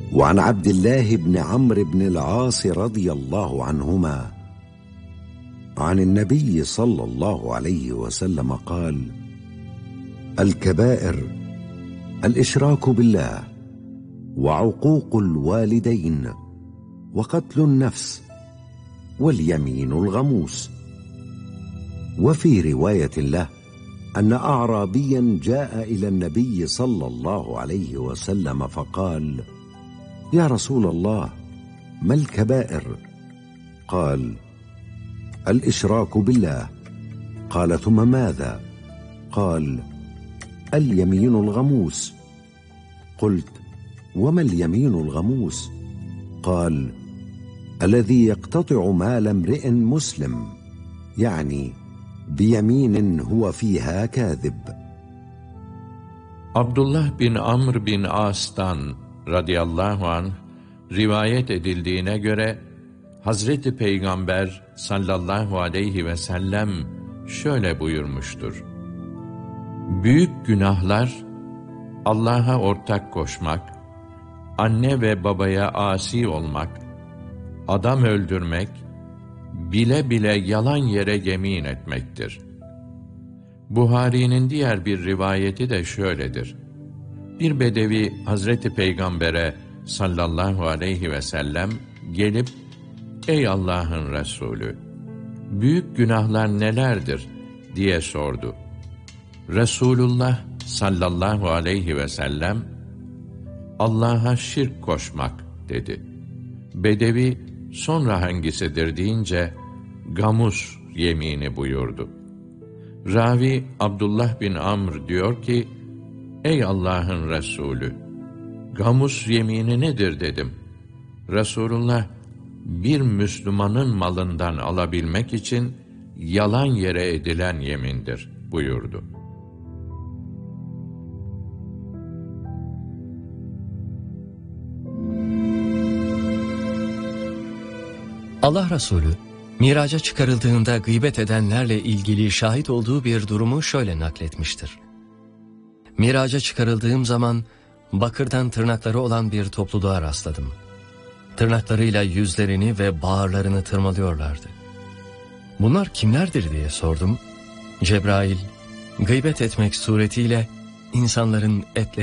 وعن عبد الله بن عمرو بن العاص رضي الله عنهما عن النبي صلى الله عليه وسلم قال: الكبائر الإشراك بالله، وعقوق الوالدين، وقتل النفس، واليمين الغموس. وفي رواية له أن أعرابيا جاء إلى النبي صلى الله عليه وسلم فقال: يا رسول الله، ما الكبائر؟ قال: الإشراك بالله. قال: ثم ماذا؟ قال: اليمين الغموس. قلت: وما اليمين الغموس؟ قال: الذي يقتطع مال امرئ مسلم، يعني بيمين هو فيها كاذب. Abdullah bin Amr bin As'tan radıyallahu anh rivayet edildiğine göre Hazreti Peygamber sallallahu aleyhi ve sellem şöyle buyurmuştur: büyük günahlar Allah'a ortak koşmak, anne ve babaya asi olmak, adam öldürmek, bile bile yalan yere yemin etmektir. Buhari'nin diğer bir rivayeti de şöyledir: bir bedevi Hazreti Peygamber'e sallallahu aleyhi ve sellem gelip, ey Allah'ın Resulü, büyük günahlar nelerdir diye sordu. Resulullah sallallahu aleyhi ve sellem, Allah'a şirk koşmak dedi. Bedevi sonra hangisidir deyince, gamus yemini buyurdu. Ravi Abdullah bin Amr diyor ki, ey Allah'ın Resulü, gamus yemini nedir dedim. Resulullah, bir Müslümanın malından alabilmek için yalan yere edilen yemindir buyurdu. Allah Resulü, Miraca çıkarıldığında gıybet edenlerle ilgili şahit olduğu bir durumu şöyle nakletmiştir. Miraca çıkarıldığım zaman bakırdan tırnakları olan bir topluluğa rastladım. Tırnaklarıyla yüzlerini ve bağırlarını tırmalıyorlardı. Bunlar kimlerdir diye sordum. Cebrail, gıybet etmek suretiyle insanların etlerini